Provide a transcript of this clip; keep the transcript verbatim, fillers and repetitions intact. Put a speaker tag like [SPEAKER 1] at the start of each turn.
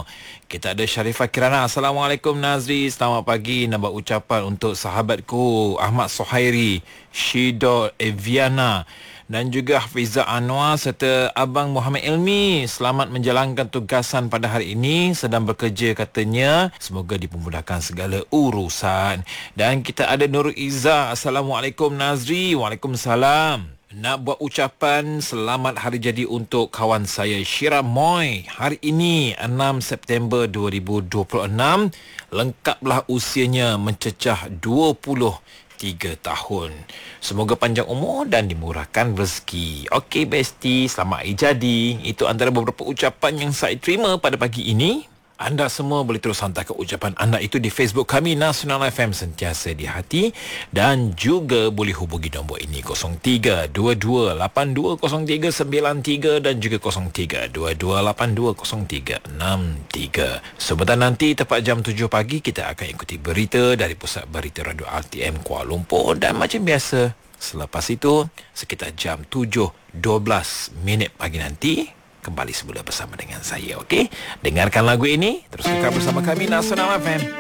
[SPEAKER 1] Selangor. Kita ada Sharifah Kirana. Assalamualaikum Nazri. Selamat pagi. Nak buat ucapan untuk sahabatku Ahmad Sohairi, Shido Eviana dan juga Hafizah Anwar serta Abang Muhammad Ilmi. Selamat menjalankan tugasan pada hari ini. Sedang bekerja katanya. Semoga dipermudahkan segala urusan. Dan kita ada Nurul Izzah. Assalamualaikum Nazri. Waalaikumsalam. Nak buat ucapan selamat hari jadi untuk kawan saya Syira Moy. Hari ini enam September dua ribu dua puluh enam. Lengkaplah usianya mencecah dua puluh tiga tahun. Semoga panjang umur dan dimurahkan rezeki. Okey Besti, selamat hari jadi. Itu antara beberapa ucapan yang saya terima pada pagi ini. Anda semua boleh terus hantarkan ucapan anda itu di Facebook kami Nasional F M, sentiasa di hati, dan juga boleh hubungi nombor ini kosong tiga dua dua lapan dua kosong tiga sembilan tiga dan juga kosong tiga dua dua lapan dua kosong tiga enam tiga. Sebentar nanti tepat jam tujuh pagi kita akan ikuti berita dari Pusat Berita Radio R T M Kuala Lumpur, dan macam biasa selepas itu sekitar jam tujuh dua belas minit pagi nanti kembali semula bersama dengan saya. Okey, dengarkan lagu ini terus kekal bersama kami Nasional F M.